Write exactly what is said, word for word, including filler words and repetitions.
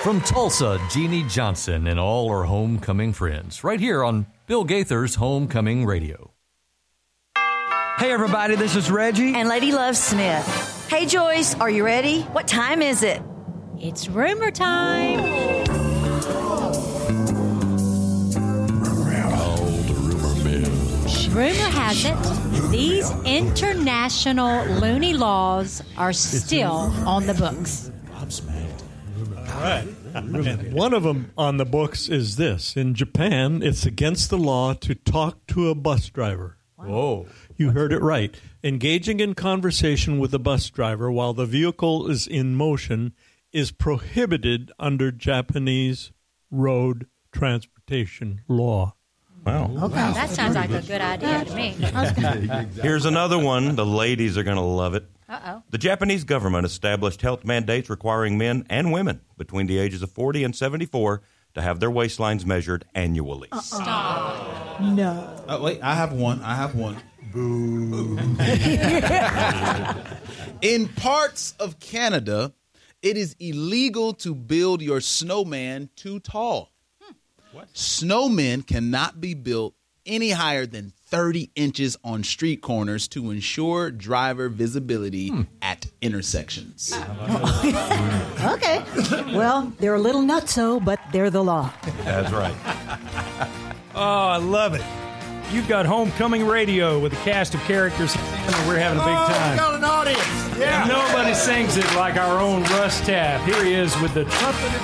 From Tulsa, Jeannie Johnson and all her homecoming friends, right here on Bill Gaither's Homecoming Radio. Hey, everybody, this is Reggie. And Lady Love Smith. Hey, Joyce, are you ready? What time is it? It's rumor time. Rumor has it, these international loony laws are still on the books. All right. And one of them on the books is this. In Japan, it's against the law to talk to a bus driver. Whoa. You heard it right. Engaging in conversation with a bus driver while the vehicle is in motion is prohibited under Japanese road transportation law. Wow. Okay. Wow. That sounds like a good idea to me. Here's another one. The ladies are going to love it. Uh-oh. The Japanese government established health mandates requiring men and women between the ages of forty and seventy-four to have their waistlines measured annually. Uh-uh. Stop. No. Oh, wait, I have one. I have one. Boo. In parts of Canada, it is illegal to build your snowman too tall. What? Snowmen cannot be built any higher than thirty inches on street corners to ensure driver visibility hmm. at intersections. Okay. Well, they're a little nutso, but they're the law. That's right. Oh, I love it. You've got Homecoming Radio with a cast of characters, and we're having a big time. Oh, we got an audience. Yeah. And nobody sings it like our own Russ Taff. Here he is with the trumpet.